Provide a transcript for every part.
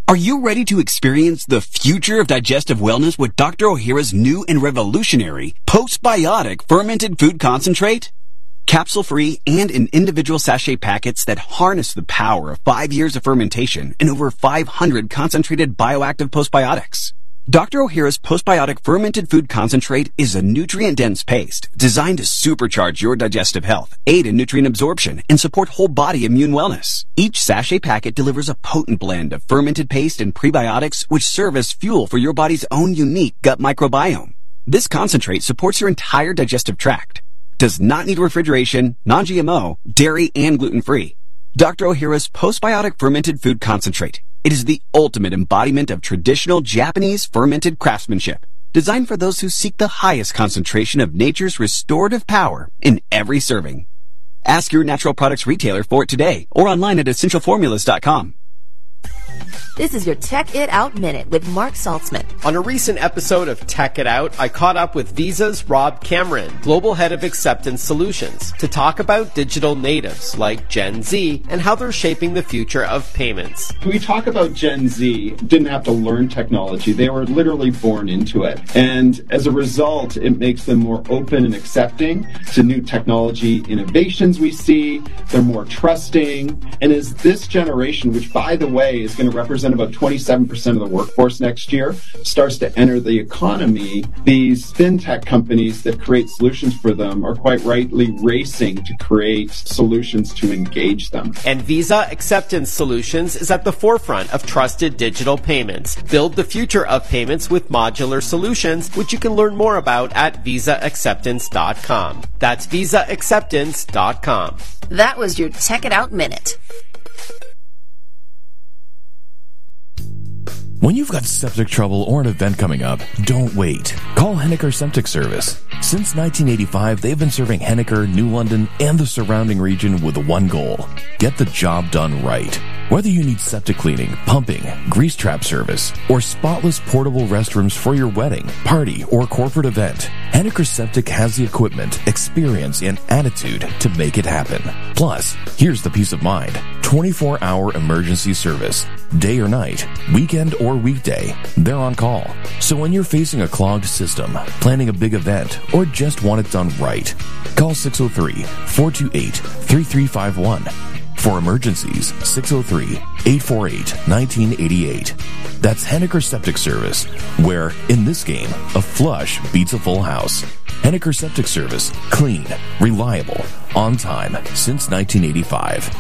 Are you ready to experience the future of digestive wellness with Dr. Ohhira's new and revolutionary postbiotic fermented food concentrate? Capsule-free and in individual sachet packets that harness the power of 5 years of fermentation and over 500 concentrated bioactive postbiotics. Dr. Ohhira's postbiotic fermented food concentrate is a nutrient-dense paste designed to supercharge your digestive health, aid in nutrient absorption, and support whole body immune wellness. Each sachet packet delivers a potent blend of fermented paste and prebiotics which serve as fuel for your body's own unique gut microbiome. This concentrate supports your entire digestive tract, does not need refrigeration, non-GMO, dairy, and gluten-free. Dr. Ohhira's postbiotic fermented food concentrate. It is the ultimate embodiment of traditional Japanese fermented craftsmanship, designed for those who seek the highest concentration of nature's restorative power in every serving. Ask your natural products retailer for it today or online at essentialformulas.com. This is your Tech It Out Minute with Mark Saltzman. On a recent episode of Tech It Out, I caught up with Visa's Rob Cameron, Global Head of Acceptance Solutions, to talk about digital natives like Gen Z and how they're shaping the future of payments. We talk about Gen Z, didn't have to learn technology. They were literally born into it. And as a result, it makes them more open and accepting to new technology innovations we see. They're more trusting. And as this generation, which by the way is going to represent about 27% of the workforce next year, starts to enter the economy, these fintech companies that create solutions for them are quite rightly racing to create solutions to engage them. And Visa Acceptance Solutions is at the forefront of trusted digital payments. Build the future of payments with modular solutions, which you can learn more about at visaacceptance.com. That's visaacceptance.com. That was your Tech It Out Minute. When you've got septic trouble or an event coming up, don't wait. Call Henniker Septic Service. Since 1985, they've been serving Henniker, New London, and the surrounding region with one goal: get the job done right. Whether you need septic cleaning, pumping, grease trap service, or spotless portable restrooms for your wedding, party, or corporate event, Henniker Septic has the equipment, experience, and attitude to make it happen. Plus, here's the peace of mind: 24-hour emergency service. Day or night, weekend or weekday, they're on call. So when you're facing a clogged system, planning a big event, or just want it done right, call 603-428-3351. For emergencies, 603-848-1988. That's Henniker Septic Service, where, in this game, a flush beats a full house. Henniker Septic Service. Clean, reliable, on time, since 1985.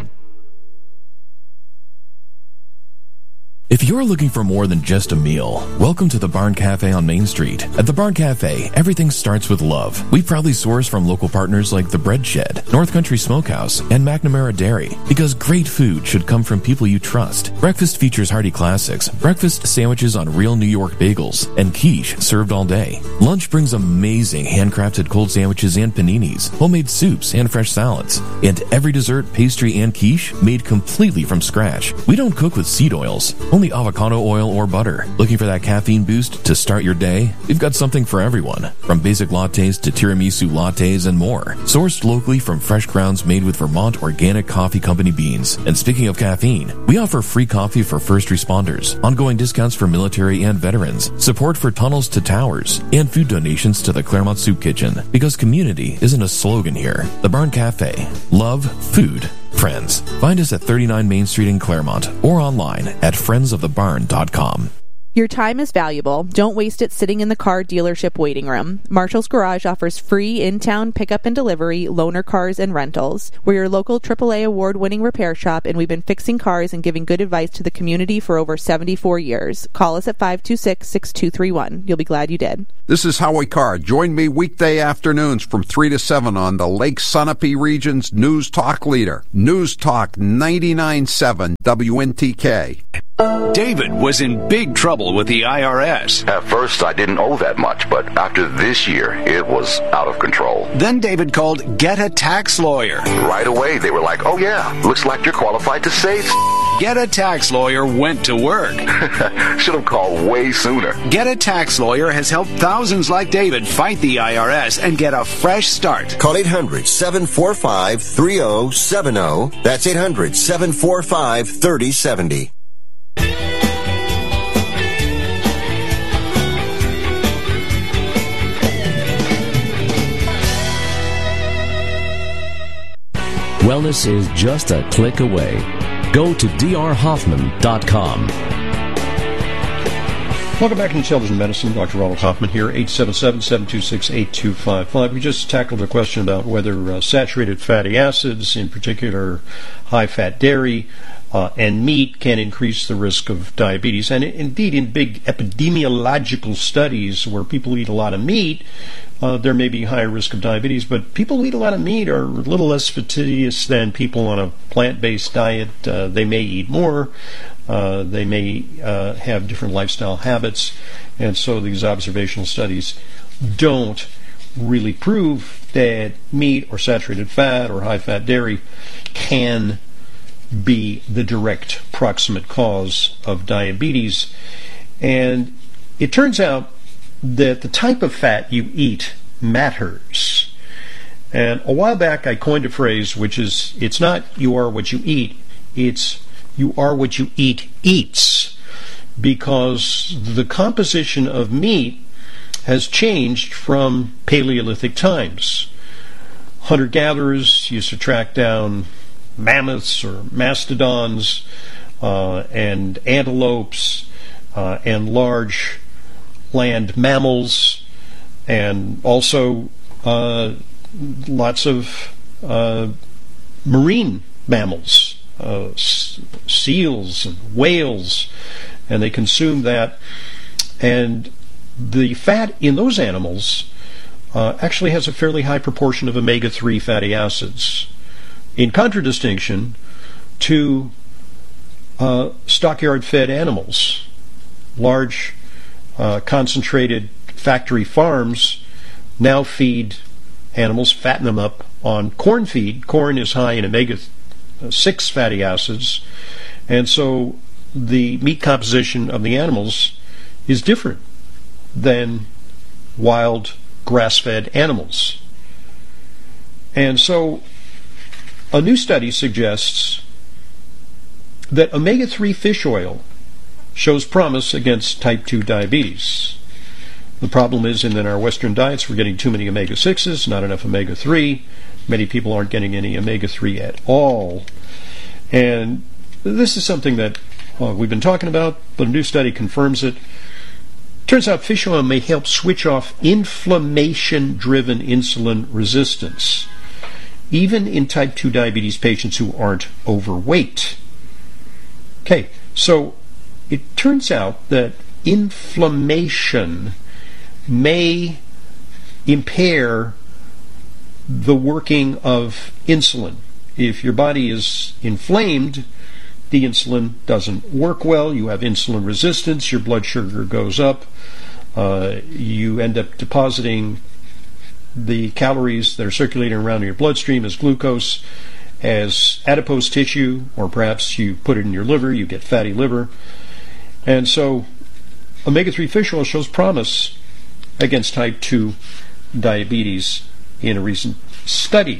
If you're looking for more than just a meal, welcome to the Barn Cafe on Main Street. At the Barn Cafe, everything starts with love. We proudly source from local partners like The Bread Shed, North Country Smokehouse, and McNamara Dairy, because great food should come from people you trust. Breakfast features hearty classics, breakfast sandwiches on real New York bagels, and quiche served all day. Lunch brings amazing handcrafted cold sandwiches and paninis, homemade soups and fresh salads, and every dessert, pastry, and quiche made completely from scratch. We don't cook with seed oils, only avocado oil or butter. Looking for that caffeine boost to start your day? We've got something for everyone, from basic lattes to tiramisu lattes and more. Sourced locally from fresh grounds made with Vermont Organic Coffee Company beans. And speaking of caffeine, we offer free coffee for first responders, ongoing discounts for military and veterans, support for Tunnels to Towers, and food donations to the Claremont Soup Kitchen. Because community isn't a slogan here. The Barn Cafe. Love, food, friends. Find us at 39 Main Street in Claremont or online at friendsofthebarn.com. Your time is valuable. Don't waste it sitting in the car dealership waiting room. Marshall's Garage offers free in-town pickup and delivery, loaner cars, and rentals. We're your local AAA award-winning repair shop, and we've been fixing cars and giving good advice to the community for over 74 years. Call us at 526-6231. You'll be glad you did. This is Howie Carr. Join me weekday afternoons from 3 to 7 on the Lake Sunapee region's News Talk leader. News Talk 99.7 WNTK. David was in big trouble with the IRS. At first, I didn't owe that much, but after this year, it was out of control. Then David called Get a Tax Lawyer. Right away, they were like, oh yeah, looks like you're qualified to save. Get a Tax Lawyer went to work. Should have called way sooner. Get a Tax Lawyer has helped thousands like David fight the IRS and get a fresh start. Call 800-745-3070. That's 800-745-3070. Wellness is just a click away. Go to drhoffman.com. Welcome back to Intelligent Medicine. Dr. Ronald Hoffman here, 877-726-8255. We just tackled a question about whether saturated fatty acids, in particular high-fat dairy, and meat can increase the risk of diabetes. And indeed, in big epidemiological studies where people eat a lot of meat, there may be higher risk of diabetes, but people who eat a lot of meat are a little less fastidious than people on a plant-based diet. They may eat more. They may have different lifestyle habits. And so these observational studies don't really prove that meat or saturated fat or high-fat dairy can be the direct proximate cause of diabetes. And it turns out that the type of fat you eat matters. And a while back I coined a phrase which is, it's not you are what you eat, it's you are what you eat eats, because the composition of meat has changed from Paleolithic times. Hunter-gatherers used to track down mammoths or mastodons and antelopes and large land mammals, and also lots of marine mammals, seals and whales, and they consumed that. And the fat in those animals actually has a fairly high proportion of omega-3 fatty acids, in contradistinction to stockyard-fed animals. Large concentrated factory farms now feed animals, fatten them up on corn feed. Corn is high in omega-6 fatty acids, and so the meat composition of the animals is different than wild grass-fed animals. And so a new study suggests that omega-3 fish oil shows promise against type 2 diabetes. The problem is in our Western diets we're getting too many omega-6s, not enough omega-3. Many people aren't getting any omega-3 at all. And this is something that we've been talking about, but a new study confirms it. Turns out fish oil may help switch off inflammation-driven insulin resistance, even in type 2 diabetes patients who aren't overweight. Okay, so it turns out that inflammation may impair the working of insulin. If your body is inflamed, the insulin doesn't work well, you have insulin resistance, your blood sugar goes up, you end up depositing the calories that are circulating around in your bloodstream as glucose, as adipose tissue, or perhaps you put it in your liver, you get fatty liver. And so omega-3 fish oil shows promise against type 2 diabetes in a recent study.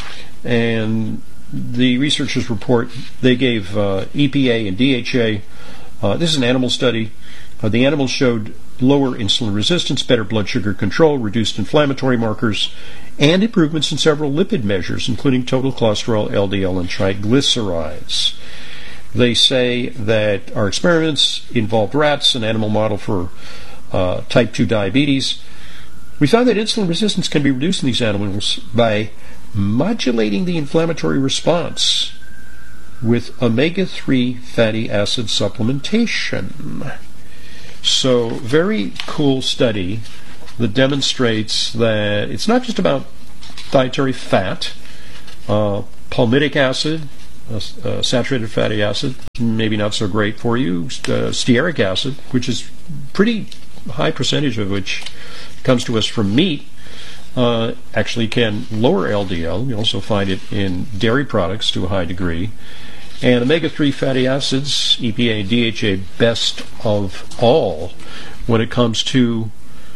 And the researchers report they gave EPA and DHA. This is an animal study. The animals showed lower insulin resistance, better blood sugar control, reduced inflammatory markers, and improvements in several lipid measures, including total cholesterol, LDL, and triglycerides. They say that our experiments involved rats, an animal model for type 2 diabetes. We found that insulin resistance can be reduced in these animals by modulating the inflammatory response with omega-3 fatty acid supplementation. So, very cool study that demonstrates that it's not just about dietary fat. Palmitic acid, saturated fatty acid, maybe not so great for you. Stearic acid, which is pretty high percentage of which comes to us from meat, actually can lower LDL. You also find it in dairy products to a high degree. And omega-3 fatty acids, EPA and DHA, best of all when it comes to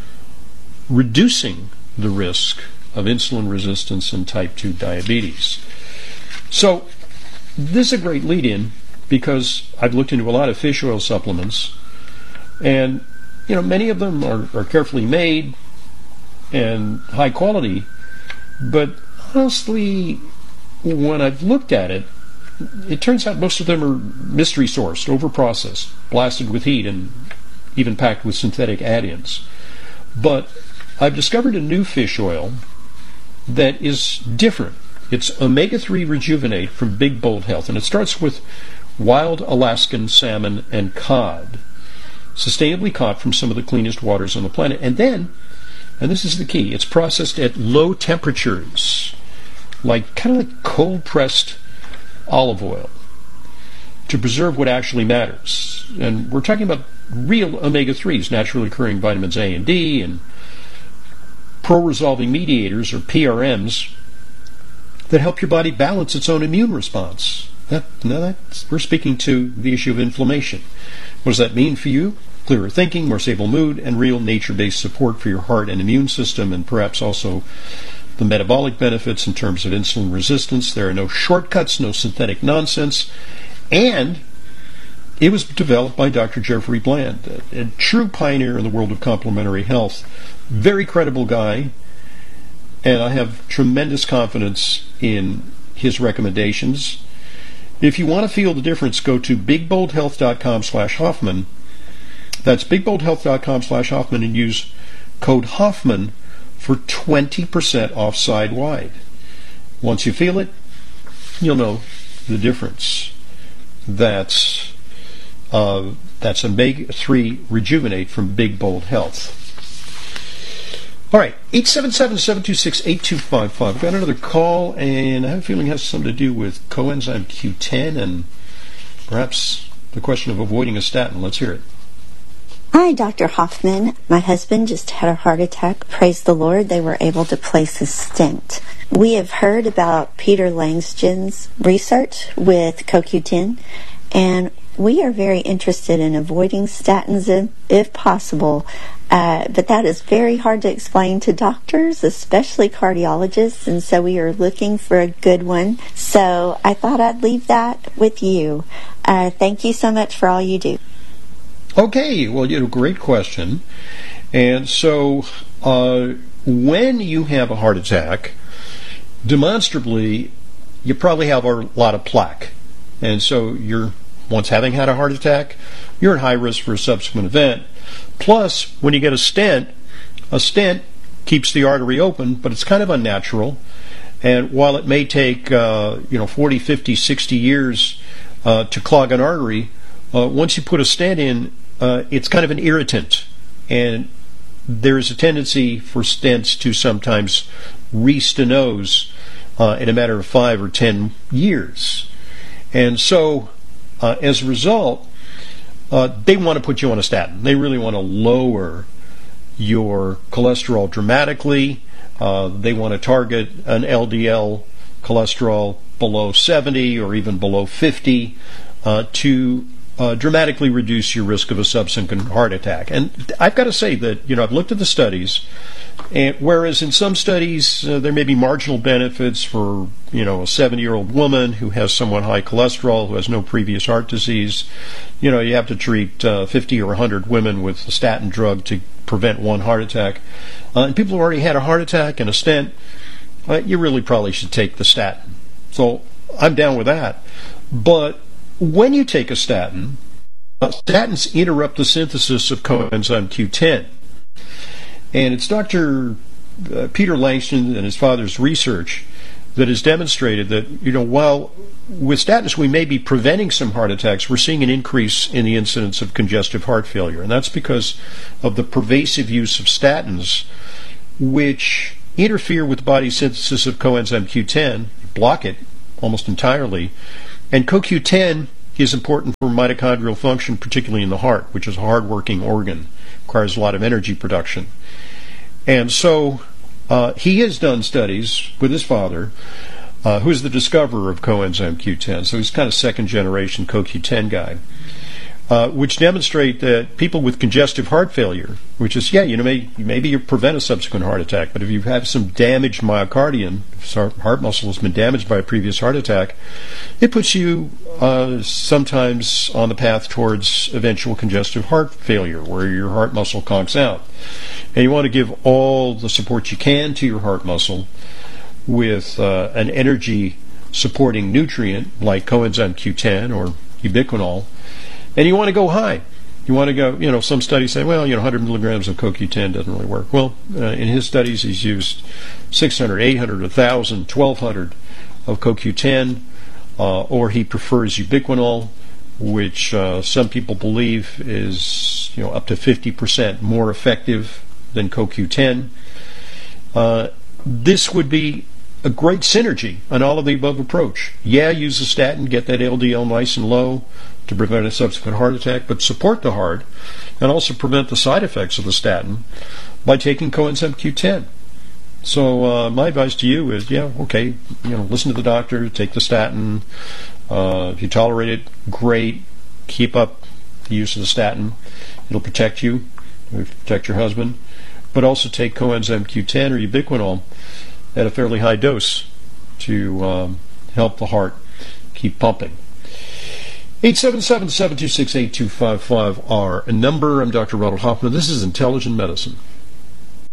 reducing the risk of insulin resistance and type 2 diabetes. So this is a great lead-in because I've looked into a lot of fish oil supplements, and many of them are carefully made and high quality, but honestly, when I've looked at it, it turns out most of them are mystery sourced, overprocessed, blasted with heat, and even packed with synthetic add-ins. But I've discovered a new fish oil that is different. It's Omega-3 Rejuvenate from Big Bold Health, and it starts with wild Alaskan salmon and cod, sustainably caught from some of the cleanest waters on the planet. And then, and this is the key, it's processed at low temperatures, kind of like cold-pressed olive oil, to preserve what actually matters. And we're talking about real omega-3s, naturally occurring vitamins A and D, and pro-resolving mediators, or PRMs, that help your body balance its own immune response. We're speaking to the issue of inflammation. What does that mean for you? Clearer thinking, more stable mood, and real nature-based support for your heart and immune system, and perhaps also the metabolic benefits in terms of insulin resistance. There are no shortcuts, no synthetic nonsense, and it was developed by Dr. Jeffrey Bland, a true pioneer in the world of complementary health. Very credible guy, and I have tremendous confidence in his recommendations. If you want to feel the difference, go to bigboldhealth.com/Hoffman. That's bigboldhealth.com/Hoffman, and use code Hoffman for 20% off side-wide. Once you feel it, you'll know the difference. That's Omega-3 Rejuvenate from Big Bold Health. All right, 877-726-8255. We've got another call, and I have a feeling it has something to do with coenzyme Q10 and perhaps the question of avoiding a statin. Let's hear it. Hi, Dr. Hoffman. My husband just had a heart attack. Praise the Lord, they were able to place a stent. We have heard about Peter Langstrom's research with CoQ10, and we are very interested in avoiding statins if possible. But that is very hard to explain to doctors, especially cardiologists, and so we are looking for a good one. So I thought I'd leave that with you. Thank you so much for all you do. Okay, well, you had a great question. And so when you have a heart attack, demonstrably, you probably have a lot of plaque. And so once having had a heart attack, you're at high risk for a subsequent event. Plus, when you get a stent keeps the artery open, but it's kind of unnatural. And while it may take 40, 50, 60 years to clog an artery, once you put a stent in, it's kind of an irritant. And there's a tendency for stents to sometimes re-stenose in a matter of 5 or 10 years. And so, as a result, they want to put you on a statin. They really want to lower your cholesterol dramatically. They want to target an LDL cholesterol below 70 or even below 50 to dramatically reduce your risk of a subsequent heart attack. And I've got to say that, I've looked at the studies, and whereas in some studies there may be marginal benefits for, a 70-year-old woman who has somewhat high cholesterol, who has no previous heart disease, you have to treat 50 or 100 women with a statin drug to prevent one heart attack. And people who already had a heart attack and a stent, you really probably should take the statin. So I'm down with that. But when you take a statin, statins interrupt the synthesis of coenzyme Q10. And it's Dr. Peter Langstrom and his father's research that has demonstrated that, while with statins we may be preventing some heart attacks, we're seeing an increase in the incidence of congestive heart failure. And that's because of the pervasive use of statins, which interfere with the body's synthesis of coenzyme Q10, block it almost entirely. And CoQ10 is important for mitochondrial function, particularly in the heart, which is a hard-working organ, requires a lot of energy production. And so he has done studies with his father, who's the discoverer of coenzyme Q10, so he's kind of second-generation CoQ10 guy, which demonstrate that people with congestive heart failure, which is, maybe you prevent a subsequent heart attack, but if you have some damaged myocardium, if heart muscle has been damaged by a previous heart attack, it puts you sometimes on the path towards eventual congestive heart failure, where your heart muscle conks out. And you want to give all the support you can to your heart muscle with an energy supporting nutrient like coenzyme Q10 or ubiquinol, and you want to go high. You want to go, some studies say, 100 milligrams of CoQ10 doesn't really work. Well, in his studies, he's used 600, 800, 1,000, 1,200 of CoQ10, or he prefers ubiquinol, which some people believe is, up to 50% more effective than CoQ10. This would be a great synergy on all of the above approach. Yeah, use the statin, get that LDL nice and low to prevent a subsequent heart attack, but support the heart and also prevent the side effects of the statin by taking coenzyme Q10. So my advice to you is, listen to the doctor, take the statin. If you tolerate it, great. Keep up the use of the statin. It'll protect you, it'll protect your husband. But also take coenzyme Q10 or ubiquinol at a fairly high dose to help the heart keep pumping. 877-726-8255 our number. I'm Dr. Ronald Hoffman. This is Intelligent Medicine.